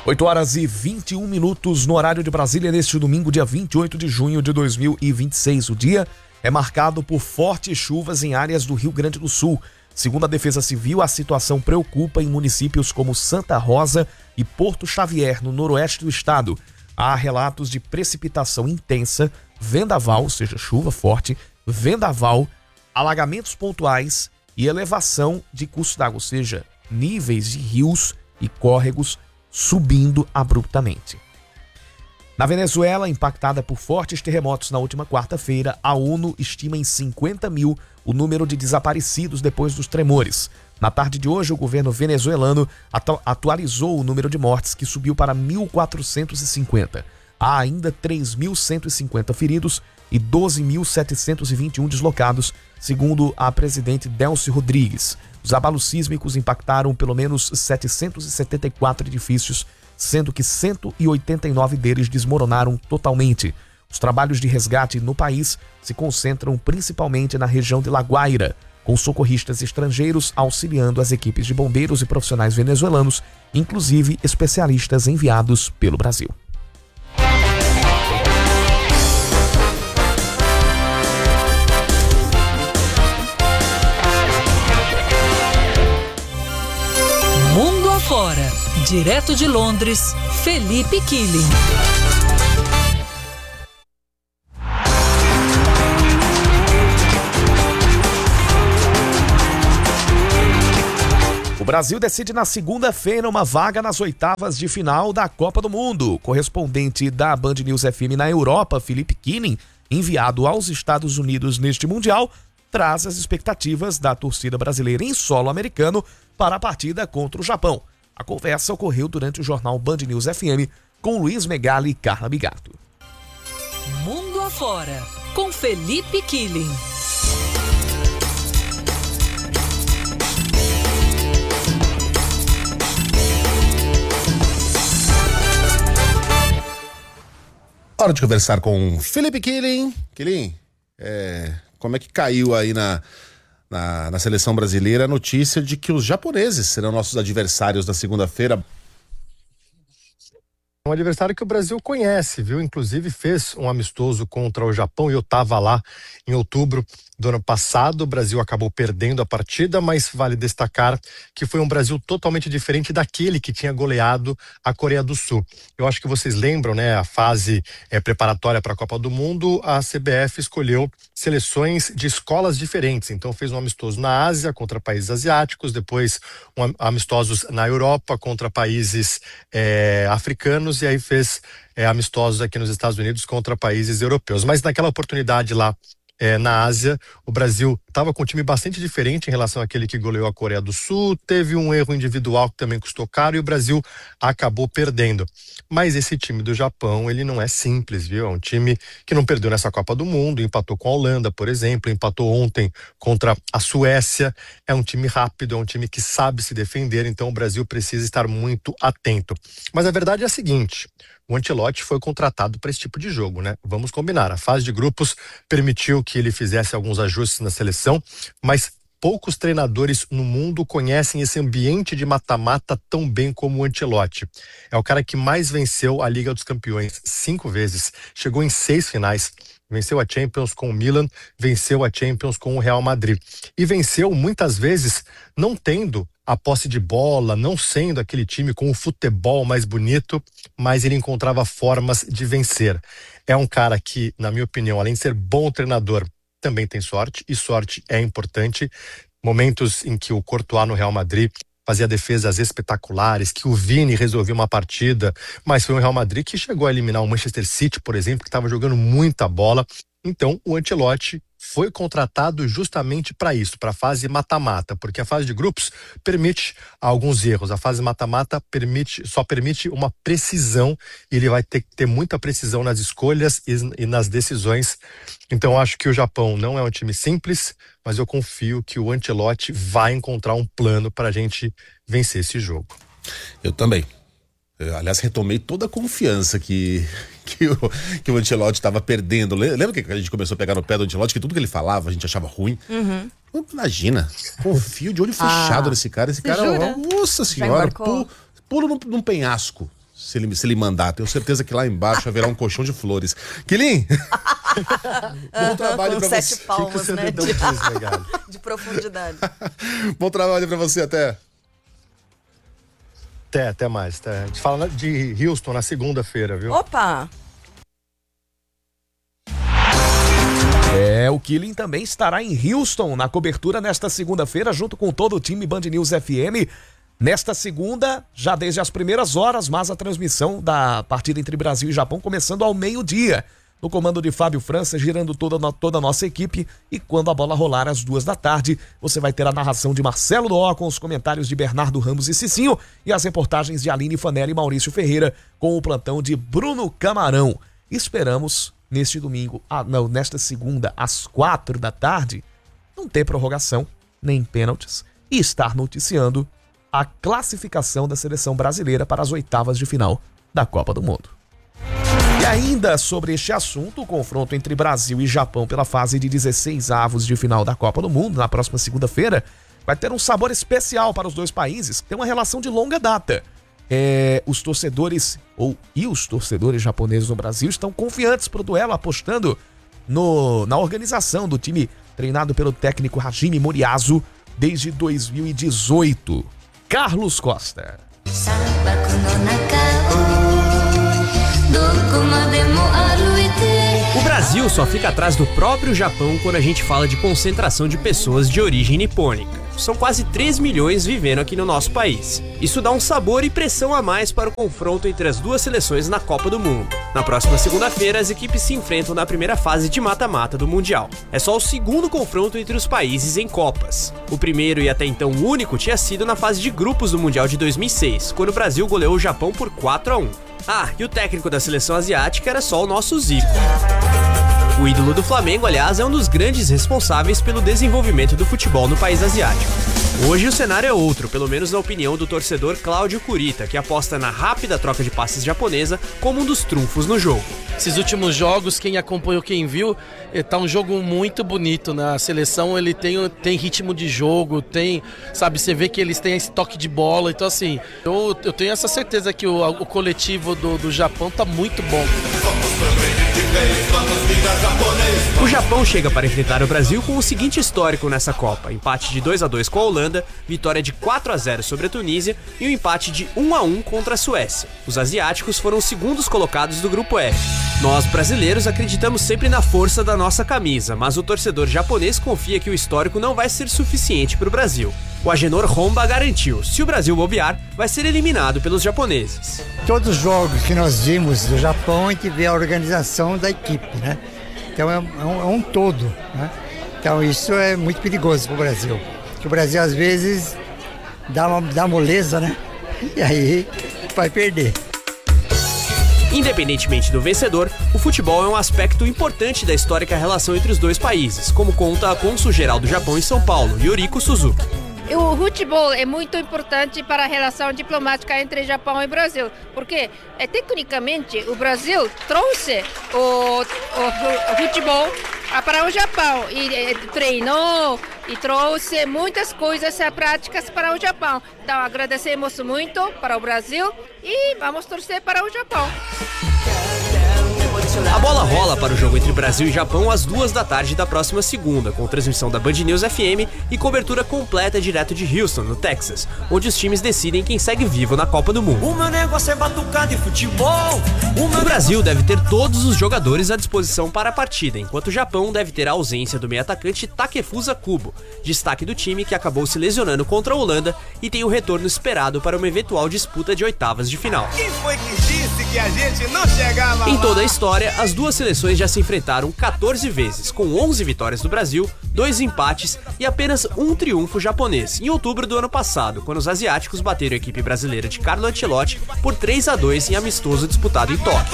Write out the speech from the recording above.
8h21 no horário de Brasília, neste domingo, dia 28 de junho de 2026. O dia é marcado por fortes chuvas em áreas do Rio Grande do Sul. Segundo a Defesa Civil, a situação preocupa em municípios como Santa Rosa e Porto Xavier, no noroeste do estado. Há relatos de precipitação intensa, vendaval, ou seja, chuva forte, vendaval, alagamentos pontuais e elevação de curso d'água, ou seja, níveis de rios e córregos subindo abruptamente. Na Venezuela, impactada por fortes terremotos na última quarta-feira, a ONU estima em 50 mil o número de desaparecidos depois dos tremores. Na tarde de hoje, o governo venezuelano atualizou o número de mortes, que subiu para 1.450. Há ainda 3.150 feridos e 12.721 deslocados, segundo a presidente Delcy Rodrigues. Os abalos sísmicos impactaram pelo menos 774 edifícios, sendo que 189 deles desmoronaram totalmente. Os trabalhos de resgate no país se concentram principalmente na região de La Guaira, com socorristas estrangeiros auxiliando as equipes de bombeiros e profissionais venezuelanos, inclusive especialistas enviados pelo Brasil. Mundo afora, direto de Londres, Felipe Killing. O Brasil decide na segunda-feira uma vaga nas oitavas de final da Copa do Mundo. O correspondente da Band News FM na Europa, Felipe Killing, enviado aos Estados Unidos neste Mundial, traz as expectativas da torcida brasileira em solo americano para a partida contra o Japão. A conversa ocorreu durante o jornal Band News FM com Luiz Megali e Carla Bigato. Mundo afora, com Felipe Killing. Hora de conversar com Felipe Killing. Killing, como é que caiu aí na seleção brasileira a notícia de que os japoneses serão nossos adversários na segunda-feira? Um adversário que o Brasil conhece, viu? Inclusive fez um amistoso contra o Japão e eu estava lá em outubro do ano passado. O Brasil acabou perdendo a partida, mas vale destacar que foi um Brasil totalmente diferente daquele que tinha goleado a Coreia do Sul. Eu acho que vocês lembram, né? A fase preparatória para a Copa do Mundo, a CBF escolheu seleções de escolas diferentes. Então fez um amistoso na Ásia contra países asiáticos, depois amistosos na Europa contra países africanos, e aí fez amistosos aqui nos Estados Unidos contra países europeus. Mas naquela oportunidade lá na Ásia, o Brasil estava com um time bastante diferente em relação àquele que goleou a Coreia do Sul, teve um erro individual que também custou caro e o Brasil acabou perdendo. Mas esse time do Japão, ele não é simples, viu? É um time que não perdeu nessa Copa do Mundo, empatou com a Holanda, por exemplo, empatou ontem contra a Suécia. É um time rápido, é um time que sabe se defender, então o Brasil precisa estar muito atento. Mas a verdade é a seguinte: o Ancelotti foi contratado para esse tipo de jogo, né? Vamos combinar, a fase de grupos permitiu que ele fizesse alguns ajustes na seleção, mas poucos treinadores no mundo conhecem esse ambiente de mata-mata tão bem como o Ancelotti. É o cara que mais venceu a Liga dos Campeões 5 vezes, chegou em 6 finais, venceu a Champions com o Milan, venceu a Champions com o Real Madrid. E venceu muitas vezes não tendo a posse de bola, não sendo aquele time com o futebol mais bonito, mas ele encontrava formas de vencer. É um cara que, na minha opinião, além de ser bom treinador, também tem sorte, e sorte é importante. Momentos em que o Courtois no Real Madrid fazia defesas espetaculares, que o Vini resolveu uma partida, mas foi um Real Madrid que chegou a eliminar o Manchester City, por exemplo, que estava jogando muita bola. Então, o Ancelotti foi contratado justamente para isso, para a fase mata-mata, porque a fase de grupos permite alguns erros, a fase mata-mata só permite uma precisão, e ele vai ter que ter muita precisão nas escolhas e nas decisões. Então acho que o Japão não é um time simples, mas eu confio que o Ancelotti vai encontrar um plano para a gente vencer esse jogo. Eu também. Aliás, retomei toda a confiança que o Ancelotti estava perdendo. Lembra que a gente começou a pegar no pé do Ancelotti, que tudo que ele falava a gente achava ruim? Uhum. Imagina, confio de olho fechado nesse cara. Esse cara, nossa senhora, pulo num penhasco. se ele mandar. Tenho certeza que lá embaixo haverá um colchão de flores. Quilin! Bom trabalho pra você. 7 palmas, né? De profundidade. Bom trabalho pra você, até. Até mais. A gente fala de Houston na segunda-feira, viu? Opa! O Killing também estará em Houston na cobertura nesta segunda-feira, junto com todo o time Band News FM. Nesta segunda, já desde as primeiras horas, mas a transmissão da partida entre Brasil e Japão começando ao meio-dia. No comando de Fábio França, girando toda a nossa equipe. E quando a bola rolar às 14h, você vai ter a narração de Marcelo Doó com os comentários de Bernardo Ramos e Cicinho e as reportagens de Aline Fanelli e Maurício Ferreira com o plantão de Bruno Camarão. Esperamos nesta segunda, às 16h, não ter prorrogação, nem pênaltis, e estar noticiando a classificação da seleção brasileira para as oitavas de final da Copa do Mundo. E ainda sobre este assunto, o confronto entre Brasil e Japão pela fase de 16avos de final da Copa do Mundo, na próxima segunda-feira, vai ter um sabor especial para os dois países, que tem uma relação de longa data. Os torcedores japoneses no Brasil estão confiantes para o duelo, apostando na organização do time treinado pelo técnico Hajime Moriyasu desde 2018. Carlos Costa. O Brasil só fica atrás do próprio Japão quando a gente fala de concentração de pessoas de origem nipônica. São quase 3 milhões vivendo aqui no nosso país. Isso dá um sabor e pressão a mais para o confronto entre as duas seleções na Copa do Mundo. Na próxima segunda-feira, as equipes se enfrentam na primeira fase de mata-mata do Mundial. É só o segundo confronto entre os países em Copas. O primeiro e até então único tinha sido na fase de grupos do Mundial de 2006, quando o Brasil goleou o Japão por 4-1. E o técnico da seleção asiática era só o nosso Zico. O ídolo do Flamengo, aliás, é um dos grandes responsáveis pelo desenvolvimento do futebol no país asiático. Hoje o cenário é outro, pelo menos na opinião do torcedor Cláudio Kurita, que aposta na rápida troca de passes japonesa como um dos trunfos no jogo. Esses últimos jogos, quem acompanhou, quem viu, tá um jogo muito bonito. Na seleção ele tem ritmo de jogo, você vê que eles têm esse toque de bola. Então assim, eu tenho essa certeza que o coletivo do Japão tá muito bom. O Japão chega para enfrentar o Brasil com o seguinte histórico nessa Copa: empate de 2-2 com a Holanda, vitória de 4-0 sobre a Tunísia e um empate de 1-1 contra a Suécia. Os asiáticos foram os segundos colocados do grupo F. Nós, brasileiros, acreditamos sempre na força da nossa camisa, mas o torcedor japonês confia que o histórico não vai ser suficiente para o Brasil. O Agenor Honda garantiu: se o Brasil bobear, vai ser eliminado pelos japoneses. Todos os jogos que nós vimos do Japão, a gente vê a organização da equipe, né? Então é um todo, né? Então isso é muito perigoso para o Brasil. Porque o Brasil às vezes dá moleza, né? E aí vai perder. Independentemente do vencedor, o futebol é um aspecto importante da histórica relação entre os dois países, como conta a cônsul-geral do Japão em São Paulo, Yoriko Suzuki. O futebol é muito importante para a relação diplomática entre Japão e Brasil, porque tecnicamente o Brasil trouxe o futebol para o Japão e treinou e trouxe muitas coisas práticas para o Japão. Então agradecemos muito para o Brasil e vamos torcer para o Japão. A bola rola para o jogo entre Brasil e Japão às 14h da próxima segunda, com transmissão da Band News FM e cobertura completa direto de Houston, no Texas, onde os times decidem quem segue vivo na Copa do Mundo. O meu negócio é batucar de futebol. O Brasil deve ter todos os jogadores à disposição para a partida, enquanto o Japão deve ter a ausência do meio-atacante Takefusa Kubo, destaque do time que acabou se lesionando contra a Holanda e tem o retorno esperado para uma eventual disputa de oitavas de final. Quem foi que disse que a gente não chegava lá? Em toda a história, as duas seleções já se enfrentaram 14 vezes, com 11 vitórias do Brasil, 2 empates e apenas um triunfo japonês, em outubro do ano passado, quando os asiáticos bateram a equipe brasileira de Carlo Ancelotti por 3-2 em amistoso disputado em Tóquio.